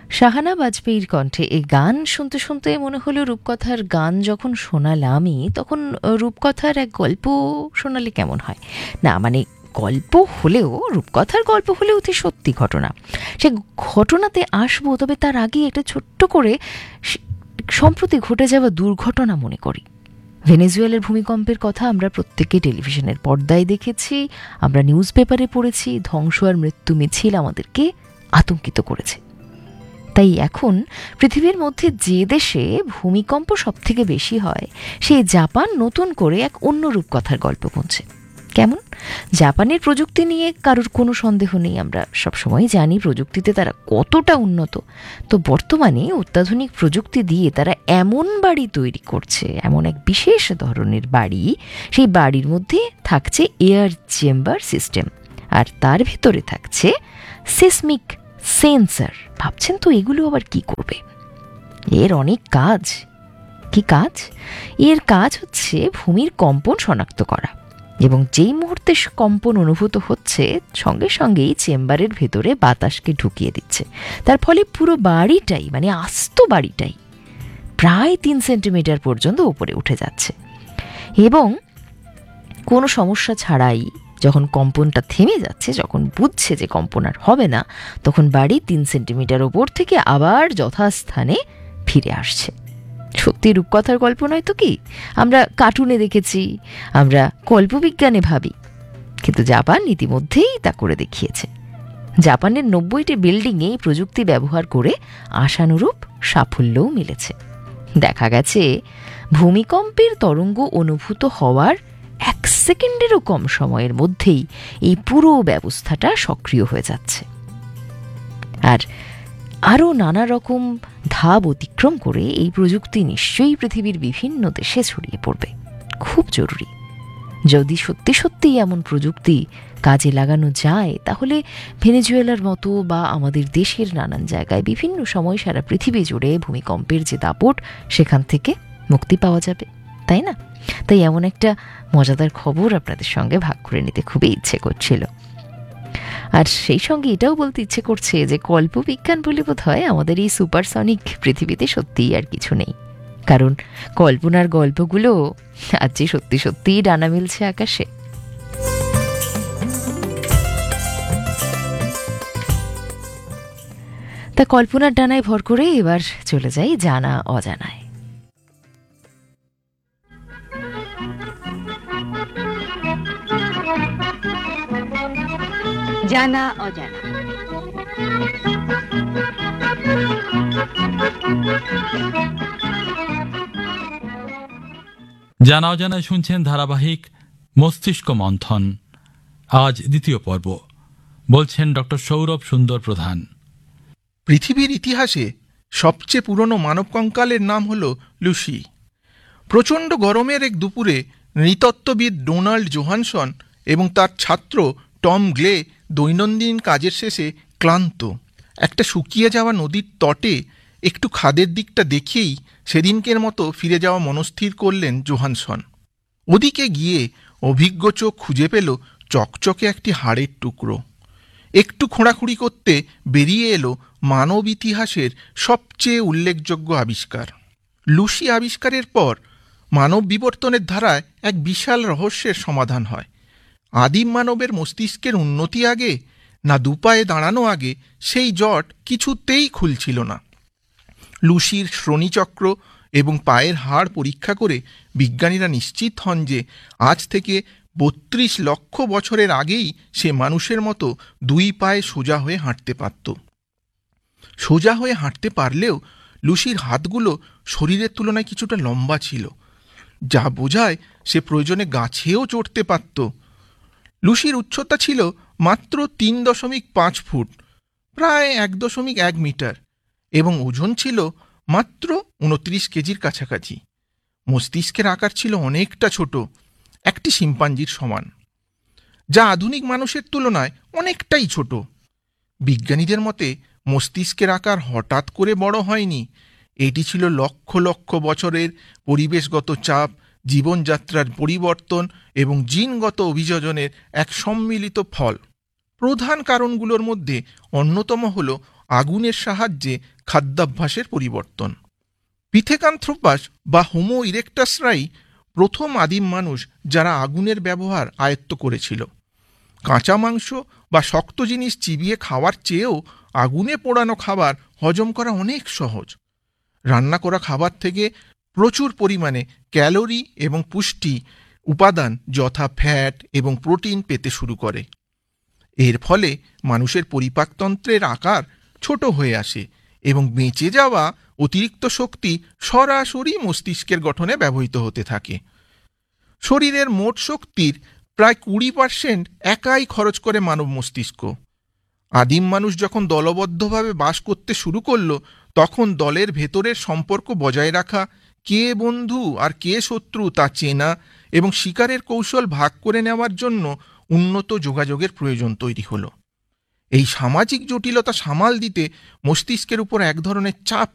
শাহানা বাজপেয়ীর কণ্ঠে এই গান শুনতে শুনতে মনে হলো রূপকথার গান যখন শোনালামই তখন রূপকথার এক গল্প শোনালে কেমন হয়। না মানে গল্প হলেও, রূপকথার গল্প হলেও অতি সত্যি ঘটনা। সে ঘটনাতে আসবো, তবে তার আগে একটা ছোট্ট করে সম্প্রতি ঘটে যাওয়া দুর্ঘটনা মনে করি। ভেনেজুয়েলার ভূমিকম্পের কথা আমরা প্রত্যেকে টেলিভিশনের পর্দায় দেখেছি, আমরা নিউজ পেপারে পড়েছি। ধ্বংস আর মৃত্যু মিছিল আমাদেরকে আতঙ্কিত করেছে। তাই এখন পৃথিবীর মধ্যে যে দেশে ভূমিকম্প সবথেকে বেশি হয় সেই জাপান নতুন করে এক অন্য রূপকথার গল্প বুনছে। কেমন? জাপানের প্রযুক্তি নিয়ে কারোর কোনো সন্দেহ নেই, আমরা সবসময় জানি প্রযুক্তিতে তারা কতটা উন্নত। তো বর্তমানে অত্যাধুনিক প্রযুক্তি দিয়ে তারা এমন বাড়ি তৈরি করছে, এমন এক বিশেষ ধরনের বাড়ি, সেই বাড়ির মধ্যে থাকছে এয়ার চেম্বার সিস্টেম, আর তার ভিতরে থাকছে সিসমিক সেন্সর। ভাবছেন তো এগুলো আবার কি করবে? এর অনেক কাজ। কি কাজ? এর কাজ হচ্ছে ভূমির কম্পন শনাক্ত করা, এবং যেই মুহূর্তে কম্পন অনুভূত হচ্ছে সঙ্গে সঙ্গেই চেম্বারের ভেতরে বাতাসকে ঢুকিয়ে দিচ্ছে। তার ফলে পুরো বাড়িটাই, মানে আস্ত বাড়িটাই প্রায় 3 সেন্টিমিটার পর্যন্ত উপরে উঠে যাচ্ছে, এবং কোনো সমস্যা ছাড়াই যখন কম্পনটা থেমে যাচ্ছে, যখন বুঝছে যে কম্পন আর হবে না, তখন বাড়ি 3 সেন্টিমিটার ওপর থেকে আবার যথাস্থানে ফিরে আসছে। সত্যি রূপকথার গল্প নয় তো কি? আমরা কার্টুনে দেখেছি, আমরা কল্পবিজ্ঞানে ভাবি, কিন্তু জাপান ইতিমধ্যেই তা করে দেখিয়েছে। জাপানের 90টি বিল্ডিংয়ে এই প্রযুক্তি ব্যবহার করে আশানুরূপ সাফল্যও মিলেছে। দেখা গেছে ভূমিকম্পের তরঙ্গ অনুভূত হওয়ার 1 সেকেন্ডেরও কম সময়ের মধ্যেই এই পুরো ব্যবস্থাটা সক্রিয় হয়ে যাচ্ছে। আর আরও নানা রকম ধাপ অতিক্রম করে এই প্রযুক্তি নিশ্চয়ই পৃথিবীর বিভিন্ন দেশে ছড়িয়ে পড়বে। খুব জরুরি। যদি সত্যি সত্যিই এমন প্রযুক্তি কাজে লাগানো যায়, তাহলে ভেনেজুয়েলার মতো বা আমাদের দেশের নানান জায়গায় বিভিন্ন সময় সারা পৃথিবী জুড়ে ভূমিকম্পের যে দাপট, সেখান থেকে মুক্তি পাওয়া যাবে, তাই না? তাই এমন একটা মজাদার খবর আপনাদের সঙ্গে ভাগ করে নিতে খুবই ইচ্ছে করছিল। আর সেই সঙ্গে এটাও বলতে ইচ্ছে করছে যে কল্পবিজ্ঞান বলে বোধ হয় আমাদের এই সুপারসনিক পৃথিবীতে সত্যিই আর কিছু নেই, কারণ কল্পনার গল্পগুলো আজ যে সত্যি সত্যিই ডানা মিলছে আকাশে। তা কল্পনার ডানায় ভর করে এবার চলে যাই জানা অজানায়। জানা অজানা। জানা অজানায় শুনছেন ধারাবাহিক মস্তিষ্ক মন্থন। আজ দ্বিতীয় পর্ব। বলছেন ডক্টর সৌরভ সুন্দর প্রধান। পৃথিবীর ইতিহাসে সবচেয়ে পুরনো মানব কঙ্কালের নাম হল লুসি। প্রচণ্ড গরমের এক দুপুরে নৃতত্ত্ববিদ ডোনাল্ড জোহানসন এবং তার ছাত্র টম গ্লে দৈনন্দিন কাজের শেষে ক্লান্ত একটা শুকিয়ে যাওয়া নদীর তটে একটু খাদের দিকটা দেখেই সেদিনকের মতো ফিরে যাওয়া মনস্থির করলেন জোহানসন। ওদিকে গিয়ে অভিজ্ঞ চোখ খুঁজে পেল চকচকে একটি হাড়ের টুকরো। একটু খোঁড়াখুঁড়ি করতে বেরিয়ে এলো মানব ইতিহাসের সবচেয়ে উল্লেখযোগ্য আবিষ্কার। লুসি আবিষ্কারের পর মানব বিবর্তনের ধারায় এক বিশাল রহস্যের সমাধান হয়। আদিম মানবের মস্তিষ্কের উন্নতি আগে না দুপায়ে দাঁড়ানো আগে, সেই জট কিছুতেই খুলছিল না। লুসির শ্রোণীচক্র এবং পায়ের হাড় পরীক্ষা করে বিজ্ঞানীরা নিশ্চিত হন যে আজ থেকে 32 লক্ষ বছরের আগেই সে মানুষের মতো 2 পায়ে সোজা হয়ে হাঁটতে পারত। সোজা হয়ে হাঁটতে পারলেও লুসির হাতগুলো শরীরের তুলনায় কিছুটা লম্বা ছিল, যা বোঝায় সে প্রয়োজনে গাছেও চড়তে পারত। লুসির উচ্চতা ছিল মাত্র 3.5 ফুট, প্রায় 1.1 মিটার, এবং ওজন ছিল মাত্র 29 কেজির কাছাকাছি। মস্তিষ্কের আকার ছিল অনেকটা ছোট, একটি শিম্পাঞ্জির সমান, যা আধুনিক মানুষের তুলনায় অনেকটাই ছোট। বিজ্ঞানীদের মতে মস্তিষ্কের আকার হঠাৎ করে বড় হয়নি, এটি ছিল লক্ষ লক্ষ বছরের পরিবেশগত চাপ, জীবনযাত্রার পরিবর্তন এবং জিনগত অভিযোজনের এক সম্মিলিত ফল। প্রধান কারণগুলোর মধ্যে অন্যতম হল আগুনের সাহায্যে খাদ্যাভ্যাসের পরিবর্তন। পিথেকান্থ্রোপাস বা হোমো ইরেক্টাসরাই প্রথম আদিম মানুষ যারা আগুনের ব্যবহার আয়ত্ত করেছিল। কাঁচা মাংস বা শক্ত জিনিস চিবিয়ে খাওয়ার চেয়েও আগুনে পোড়ানো খাবার হজম করা অনেক সহজ। রান্না করা খাবার থেকে প্রচুর পরিমাণে ক্যালোরি এবং পুষ্টি উপাদান যথা ফ্যাট এবং প্রোটিন পেতে শুরু করে। এর ফলে মানুষের পরিপাকতন্ত্রের আকার ছোট হয়ে আসে এবং বেঁচে যাওয়া অতিরিক্ত শক্তি সরাসরি মস্তিষ্কের গঠনে ব্যবহৃত হতে থাকে। শরীরের মোট শক্তির প্রায় 20% একাই খরচ করে মানব মস্তিষ্ক। আদিম মানুষ যখন দলবদ্ধভাবে বাস করতে শুরু করলো, তখন দলের ভেতরের সম্পর্ক বজায় রাখা, কে বন্ধু আর কে শত্রু তা চেনা এবং শিকারের কৌশল ভাগ করে নেওয়ার জন্য উন্নত যোগাযোগের প্রয়োজন তৈরি হলো। এই সামাজিক জটিলতা সামাল দিতে মস্তিষ্কের উপর এক ধরনের চাপ